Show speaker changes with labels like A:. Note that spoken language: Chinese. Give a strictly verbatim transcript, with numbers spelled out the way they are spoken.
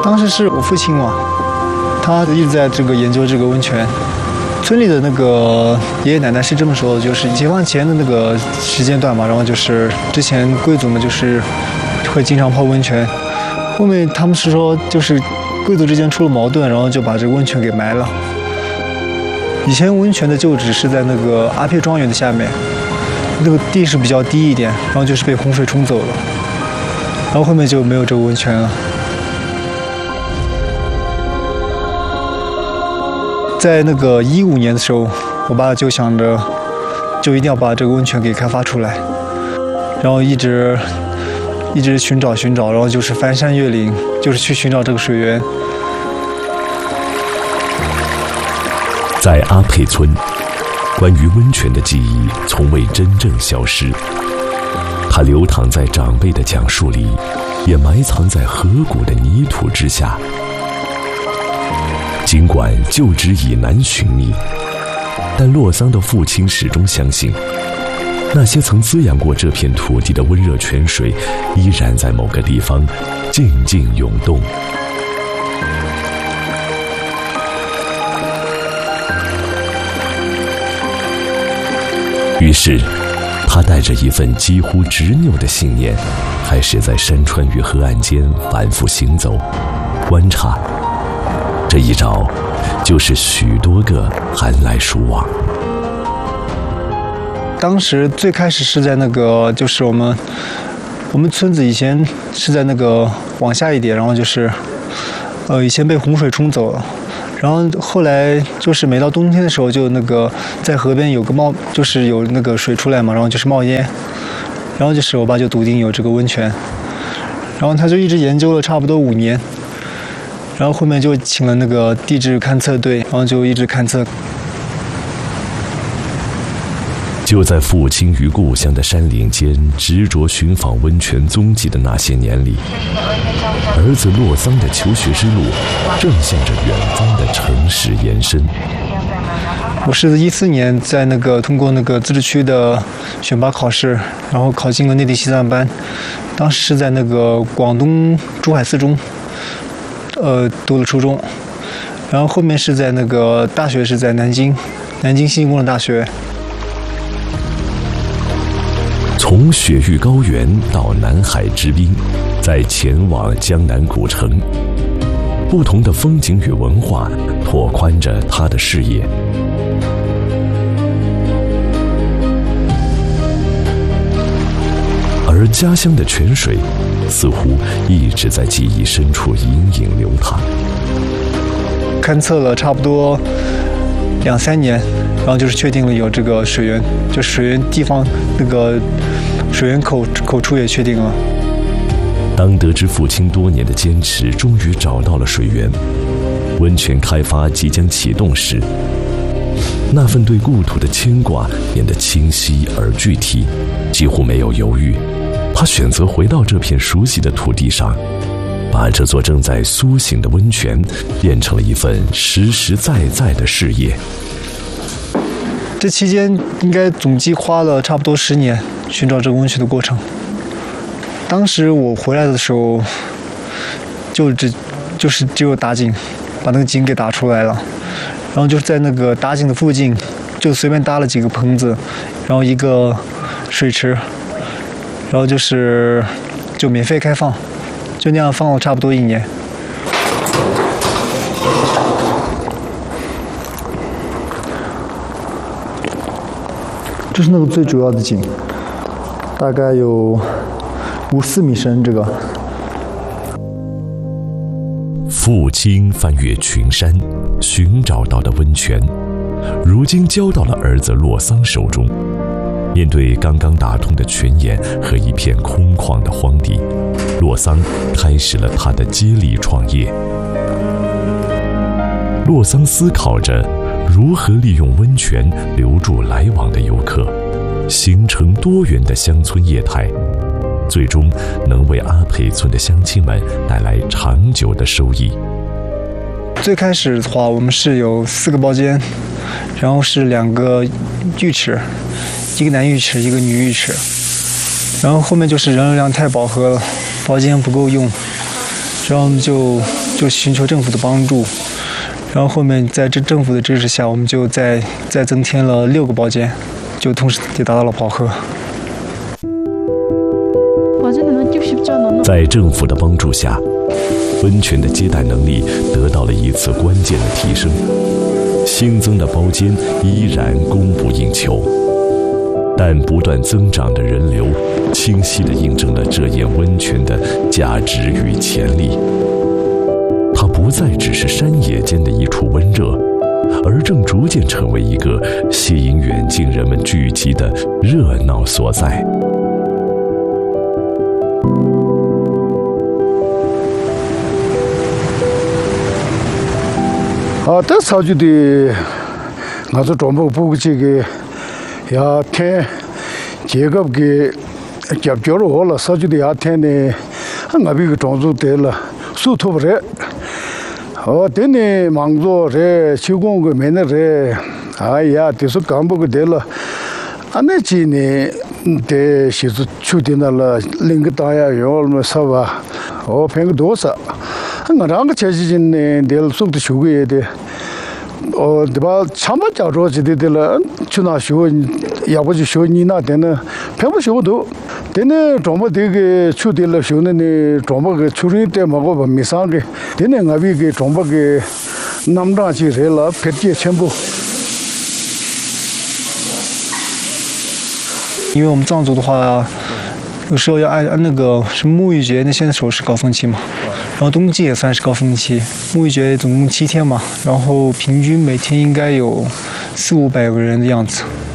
A: 当时是我父亲嘛，他一直在这个研究这个温泉。村里的那个爷爷奶奶是这么说的，就是解放前的那个时间段嘛，然后就是之前贵族们就是会经常泡温泉，后面他们是说就是贵族之间出了矛盾，然后就把这个温泉给埋了。以前温泉的旧址是在那个阿撇庄园的下面，那个地势比较低一点，然后就是被洪水冲走了，然后后面就没有这个温泉了。在那个一五年的时候，我爸就想着，就一定要把这个温泉给开发出来，然后一直一直寻找寻找，然后就是翻山越岭，就是去寻找这个水源。
B: 在阿佩村，关于温泉的记忆从未真正消失，它流淌在长辈的讲述里，也埋藏在河谷的泥土之下。尽管旧址已难寻觅，但洛桑的父亲始终相信，那些曾滋养过这片土地的温热泉水，依然在某个地方静静涌动。于是，他带着一份几乎执拗的信念，开始在山川与河岸间反复行走，观察。这一找，就是许多个寒来暑往。
A: 当时最开始是在那个，就是我们我们村子以前是在那个往下一点，然后就是，呃，以前被洪水冲走了。然后后来就是每到冬天的时候，就那个在河边有个冒，就是有那个水出来嘛，然后就是冒烟，然后就是我爸就笃定有这个温泉，然后他就一直研究了差不多五年。然后后面就请了那个地质勘测队，然后就一直勘测。
B: 就在父亲于故乡的山岭间执着寻访温泉踪迹的那些年里，儿子洛桑的求学之路正向着远方的城市延伸。
A: 我是一四年在那个通过那个自治区的选拔考试，然后考进了内地西藏班，当时是在那个广东珠海四中。呃，读了初中，然后后面是在那个大学是在南京，南京信息工程大学。
B: 从雪域高原到南海之滨，再前往江南古城，不同的风景与文化拓宽着他的视野。而家乡的泉水似乎一直在记忆深处隐隐流淌。
A: 勘测了差不多两三年，然后就是确定了有这个水源，就水源地方那个水源口口处也确定了。
B: 当得知父亲多年的坚持终于找到了水源，温泉开发即将启动时，那份对故土的牵挂变得清晰而具体，几乎没有犹豫。他选择回到这片熟悉的土地上，把这座正在苏醒的温泉变成了一份实实在在的事业。
A: 这期间应该总计花了差不多十年寻找这个温泉的过程。当时我回来的时候，就只就是只有打井，把那个井给打出来了，然后就在那个打井的附近，就随便搭了几个棚子，然后一个水池，然后就是就免费开放，就那样放了差不多一年。这是那个最主要的井，大概有五四米深。这个
B: 父亲翻越群山寻找到的温泉，如今交到了儿子洛桑手中。面对刚刚打通的泉眼和一片空旷的荒地，洛桑开始了他的接力创业。洛桑思考着如何利用温泉留住来往的游客，形成多元的乡村业态，最终能为阿佩村的乡亲们带来长久的收益。
A: 最开始的话，我们是有四个包间，然后是两个浴池，一个男浴池，一个女浴池。然后后面就是人流量太饱和了，包间不够用， 然后我们就就寻求政府的帮助，然后后面在这政府的支持下，我们就再再增添了六个包间，就同时也达到了饱和。
B: 在政府的帮助下，温泉的接待能力得到了一次关键的提升，新增的包间依然供不应求。但不断增长的人流，清晰地印证了这眼温泉的价值与潜力。它不再只是山野间的一处温热，而正逐渐成为一个吸引远近人们聚集的热闹所在。
C: 啊，这早就的，我做专门布这个呀天，这个给夹脚了好了，早就的呀天呢，我这个装作得了，手头不热，哦，等呢忙着这秋光个没那这，哎呀，就是干不个得了，啊那几年得写出秋天那了，另个大呀用了么啥吧，哦，骗个多少。我让个前几年呢，得送的修个也得，哦，对吧？他们家着急的得了，去哪修？要不就修你那点呢？偏不修都，等呢装不这个修的了修的呢，装不个修人点嘛我不没上个，等呢我这个装不个那么大去热了，偏借全部。
A: 因为我们藏族的话，有时候要按按那个什么沐浴节，那现在时候是高峰期嘛。然后冬季也算是高峰期，沐浴节总共七天嘛，然后平均每天应该有四五百个人的样子。